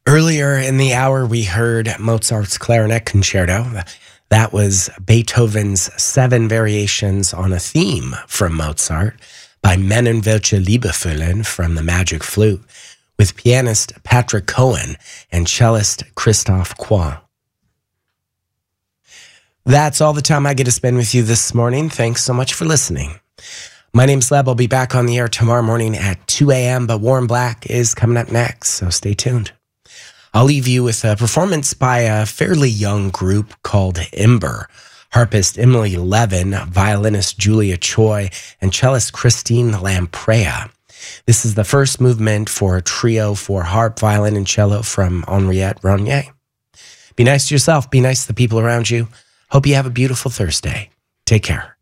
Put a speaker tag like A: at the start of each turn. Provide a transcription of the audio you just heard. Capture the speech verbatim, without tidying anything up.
A: Earlier in the hour, we heard Mozart's Clarinet Concerto. That was Beethoven's Seven Variations on a Theme from Mozart by Mennen welche Liebe füllen from the Magic Flute with pianist Patrick Cohen and cellist Christophe Quoy. That's all the time I get to spend with you this morning. Thanks so much for listening. My name's Leb. I'll be back on the air tomorrow morning at two a.m., but Warren Black is coming up next, so stay tuned. I'll leave you with a performance by a fairly young group called Ember. Harpist Emily Levin, violinist Julia Choi, and cellist Christine Lamprea. This is the first movement for a trio for harp, violin, and cello from Henriette Ronnier. Be nice to yourself. Be nice to the people around you. Hope you have a beautiful Thursday. Take care.